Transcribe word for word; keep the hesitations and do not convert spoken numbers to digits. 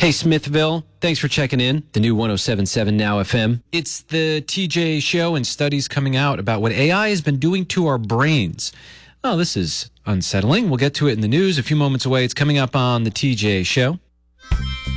Hey, Smithville, thanks for checking in. The new one oh seven point seven Now F M. It's the T J Show, and studies coming out about what A I has been doing to our brains. Oh, this is unsettling. We'll get to it in the news a few moments away. It's coming up on the T J Show.